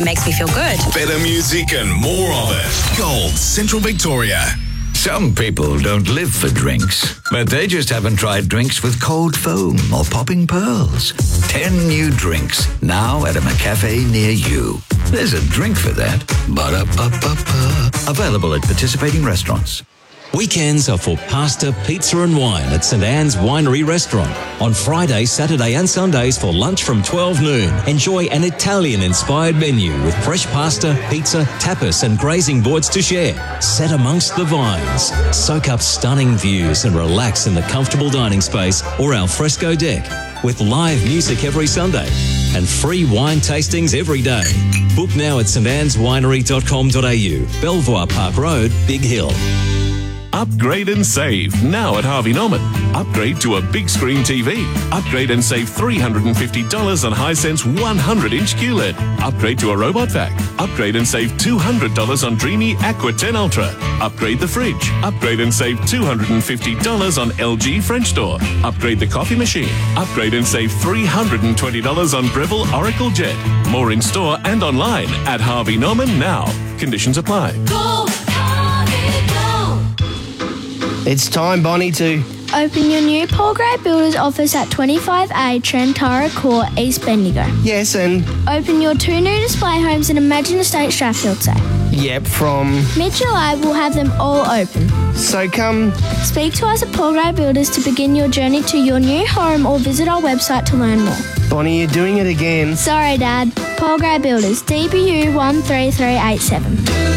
it makes me feel good. Better music and more of it. Gold Central Victoria. Some people don't live for drinks, but they just haven't tried drinks with cold foam or popping pearls. 10 new drinks now at a McCafe near you. There's a drink for that. Ba-da-ba-ba-ba. Available at participating restaurants. Weekends are for pasta, pizza and wine at St Anne's Winery Restaurant. On Friday, Saturday and Sundays for lunch from 12 noon. Enjoy an Italian-inspired menu with fresh pasta, pizza, tapas and grazing boards to share. Set amongst the vines. Soak up stunning views and relax in the comfortable dining space or al fresco deck. With live music every Sunday and free wine tastings every day. Book now at stanneswinery.com.au. Belvoir Park Road, Big Hill. Upgrade and save now at Harvey Norman. Upgrade to a big screen TV. Upgrade and save $350 on Hisense 100-inch QLED. Upgrade to a robot vac. Upgrade and save $200 on Dreamy Aqua 10 Ultra. Upgrade the fridge. Upgrade and save $250 on LG French door. Upgrade the coffee machine. Upgrade and save $320 on Breville Oracle Jet. More in store and online at Harvey Norman now. Conditions apply. Go, Harvey, go. It's time, Bonnie, to open your new Paul Gray Builders office at 25A Trentara Court, East Bendigo. Yes, and Open your 2 new display homes in Imagine Estate Strathfield Say. yep, from Mid-July, we'll have them all open. So come. Speak to us at Paul Gray Builders to begin your journey to your new home or visit our website to learn more. Bonnie, you're doing it again. Sorry, Dad. Paul Gray Builders, DBU 13387.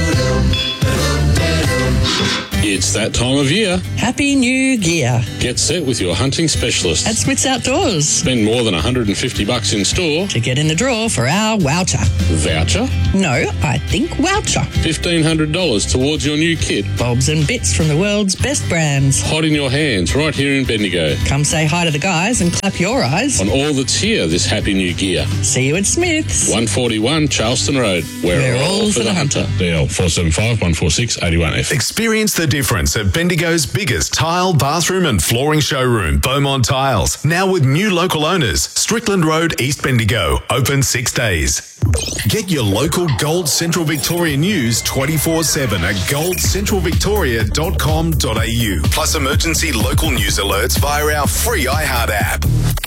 It's that time of year. Happy New Gear Get set with your hunting specialist. at Smith's Outdoors Spend more than $150 in store. to get in the draw for our voucher. Voucher? No, I think voucher. $1,500 towards your new kit. Bobs and bits from the world's best brands. Hot in your hands right here in Bendigo. Come say hi to the guys and clap your eyes. On all that's here this Happy New Gear. See you at Smith's. 141 Charleston Road. We're all for the hunter. DL 475 146 81F. Experience the difference at Bendigo's biggest tile, bathroom and flooring showroom, Beaumont Tiles. Now with new local owners, Strickland Road, East Bendigo. Open 6 days. Get your local Gold Central Victoria news 24/7 at goldcentralvictoria.com.au. Plus emergency local news alerts via our free iHeart app.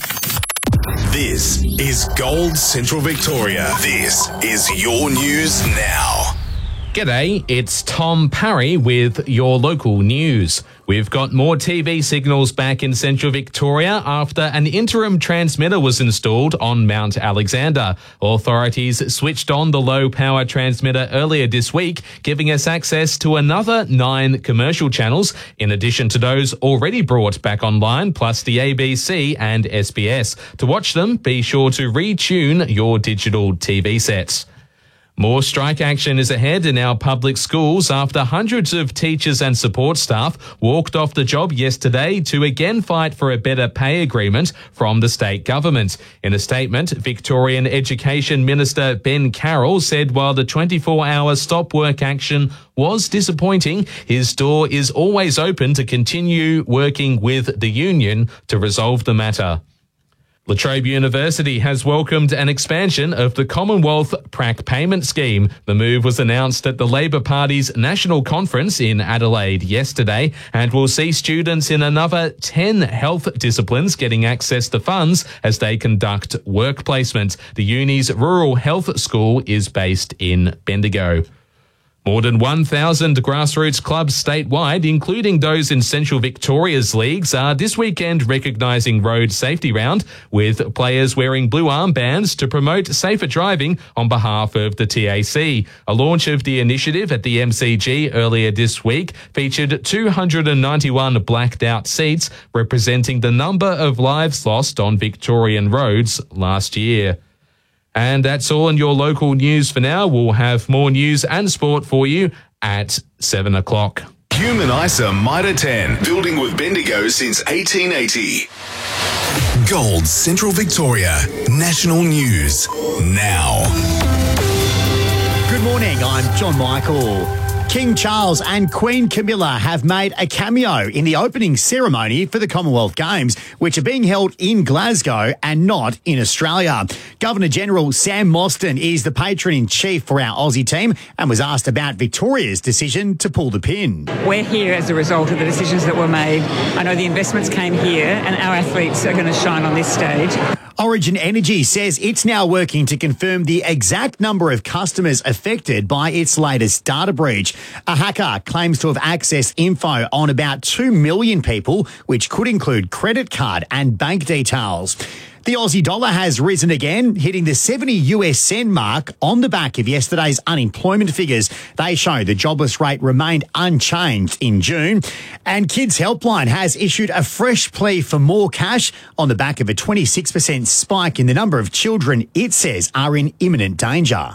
This is Gold Central Victoria. This is your news now. G'day, it's Tom Parry with your local news. We've got more TV signals back in Central Victoria after an interim transmitter was installed on Mount Alexander. Authorities switched on the low-power transmitter earlier this week, giving us access to another 9 commercial channels, in addition to those already brought back online, plus the ABC and SBS. To watch them, be sure to retune your digital TV sets. More strike action is ahead in our public schools after hundreds of teachers and support staff walked off the job yesterday to again fight for a better pay agreement from the state government. In a statement, Victorian Education Minister Ben Carroll said while the 24-hour stop work action was disappointing, his door is always open to continue working with the union to resolve the matter. La Trobe University has welcomed an expansion of the Commonwealth PRAC payment scheme. The move was announced at the Labor Party's national conference in Adelaide yesterday and will see students in another 10 health disciplines getting access to funds as they conduct work placement. The uni's rural health school is based in Bendigo. More than 1,000 grassroots clubs statewide, including those in Central Victoria's leagues, are this weekend recognising Road Safety Round with players wearing blue armbands to promote safer driving on behalf of the TAC. A launch of the initiative at the MCG earlier this week featured 291 blacked out seats, representing the number of lives lost on Victorian roads last year. And that's all in your local news for now. We'll have more news and sport for you at 7 o'clock. Human ISA Mitre 10, building with Bendigo since 1880. Gold Central Victoria, national news now. Good morning, I'm John Michael. King Charles and Queen Camilla have made a cameo in the opening ceremony for the Commonwealth Games, which are being held in Glasgow and not in Australia. Governor-General Sam Mostyn is the patron-in-chief for our Aussie team and was asked about Victoria's decision to pull the pin. We're here as a result of the decisions that were made. I know the investments came here and our athletes are going to shine on this stage. Origin Energy says it's now working to confirm the exact number of customers affected by its latest data breach. A hacker claims to have accessed info on about 2 million people, which could include credit card and bank details. The Aussie dollar has risen again, hitting the 70 US cent mark on the back of yesterday's unemployment figures. They show the jobless rate remained unchanged in June. And Kids Helpline has issued a fresh plea for more cash on the back of a 26% spike in the number of children it says are in imminent danger.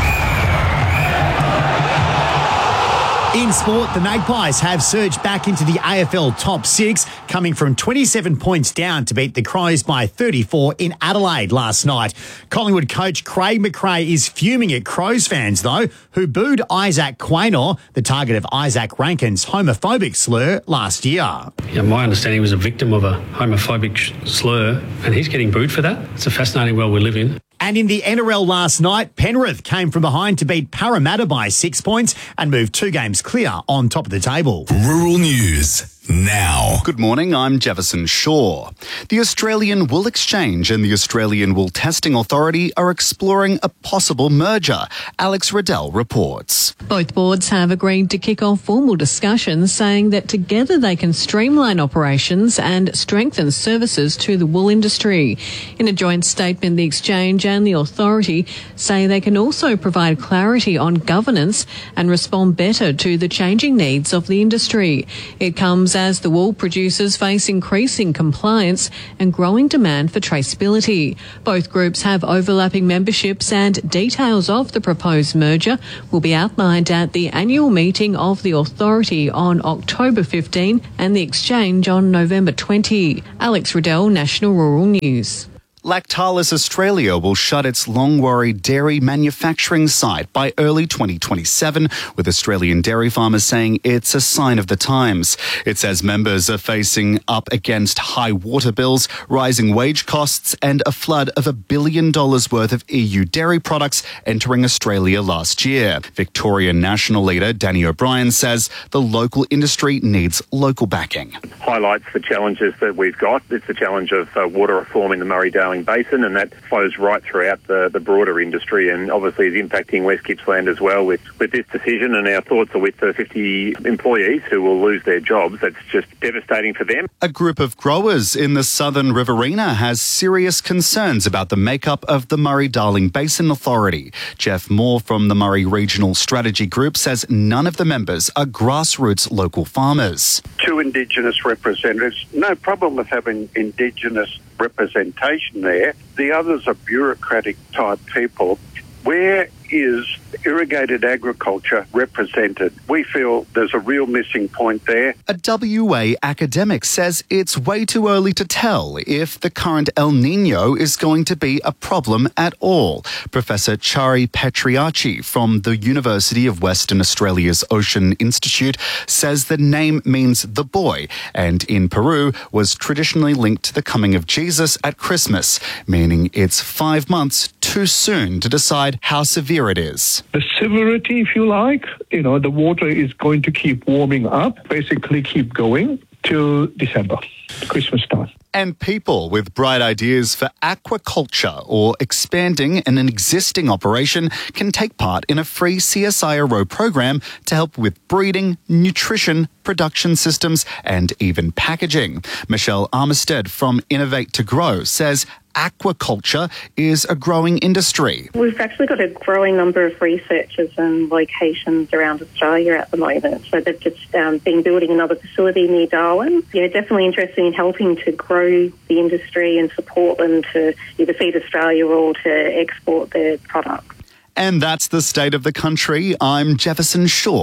In sport, the Magpies have surged back into the AFL top six, coming from 27 points down to beat the Crows by 34 in Adelaide last night. Collingwood coach Craig McRae is fuming at Crows fans, though, who booed Isaac Quaynor, the target of Isaac Rankin's homophobic slur last year. Yeah, my understanding he was a victim of a homophobic slur, and he's getting booed for that. It's a fascinating world we live in. And in the NRL last night, Penrith came from behind to beat Parramatta by 6 points and move 2 games clear on top of the table. Rural News now. Good morning, I'm Jefferson Shaw. The Australian Wool Exchange and the Australian Wool Testing Authority are exploring a possible merger. Alex Riddell reports. Both boards have agreed to kick off formal discussions, saying that together they can streamline operations and strengthen services to the wool industry. In a joint statement, the Exchange and the Authority say they can also provide clarity on governance and respond better to the changing needs of the industry. It comes as the wool producers face increasing compliance and growing demand for traceability. Both groups have overlapping memberships, and details of the proposed merger will be outlined at the annual meeting of the Authority on October 15 and the Exchange on November 20. Alex Riddell, National Rural News. Lactalis Australia will shut its Longwarry dairy manufacturing site by early 2027, with Australian dairy farmers saying it's a sign of the times. It says members are facing up against high water bills, rising wage costs, and a flood of $1 billion worth of EU dairy products entering Australia last year. Victorian National leader Danny O'Brien says the local industry needs local backing. Highlights the challenges that we've got. It's the challenge of water reform in the Murray-Darling Basin, and that flows right throughout the broader industry, and obviously is impacting West Gippsland as well with this decision. And our thoughts are with the 50 employees who will lose their jobs. That's just devastating for them. A group of growers in the southern Riverina has serious concerns about the makeup of the Murray-Darling Basin Authority. Jeff Moore from the Murray Regional Strategy Group says none of the members are grassroots local farmers. 2 Indigenous representatives, no problem with having Indigenous representation there. The others are bureaucratic type people. Where is irrigated agriculture represented? We feel there's a real missing point there. A WA academic says it's way too early to tell if the current El Nino is going to be a problem at all. Professor Chari Patriarchi from the University of Western Australia's Ocean Institute says the name means the boy, and in Peru was traditionally linked to the coming of Jesus at Christmas, meaning it's 5 months too soon to decide how severe it is. The severity, if you like, the water is going to keep warming up, basically keep going till December, Christmas time. And people with bright ideas for aquaculture or expanding an existing operation can take part in a free CSIRO program to help with breeding, nutrition, production systems, and even packaging. Michelle Armistead from Innovate to Grow says aquaculture is a growing industry. We've actually got a growing number of researchers and locations around Australia at the moment. So they've just been building another facility near Darwin. Definitely interested in helping to grow the industry and support them to either feed Australia or to export their products. And that's the state of the country. I'm Jefferson Shaw.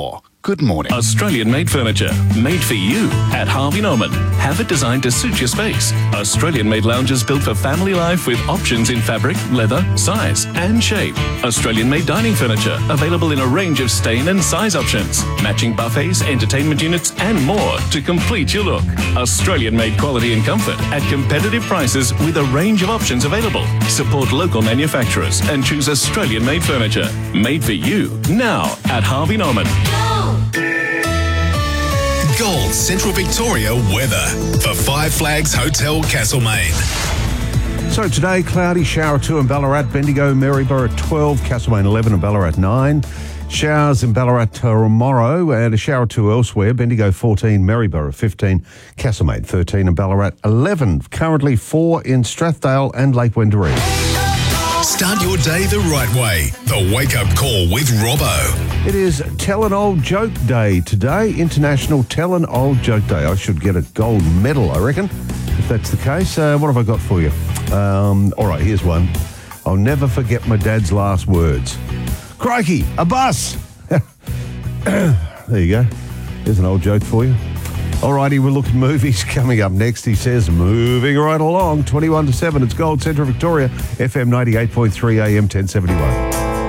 Good morning. Australian-made furniture, made for you at Harvey Norman. Have it designed to suit your space. Australian-made lounges built for family life with options in fabric, leather, size and shape. Australian-made dining furniture, available in a range of stain and size options. Matching buffets, entertainment units and more to complete your look. Australian-made quality and comfort at competitive prices with a range of options available. Support local manufacturers and choose Australian-made furniture. Made for you now at Harvey Norman. Gold Central Victoria weather for Five Flags Hotel Castlemaine. So today, cloudy, shower 2 in Ballarat, Bendigo, Maryborough 12, Castlemaine 11 and Ballarat 9. Showers in Ballarat tomorrow and a shower 2 elsewhere, Bendigo 14, Maryborough 15, Castlemaine 13 and Ballarat 11. Currently 4 in Strathdale and Lake Wendouree. Start your day the right way. The Wake Up Call with Robbo. It is Tell an Old Joke Day today, International Tell an Old Joke Day. I should get a gold medal, I reckon, if that's the case. What have I got for you? All right, here's one. I'll never forget my dad's last words. Crikey, a bus! There you go. There's an old joke for you. All righty, we'll look at movies coming up next. He says, moving right along, 21 to 7. It's Gold Central Victoria, FM 98.3 AM 1071.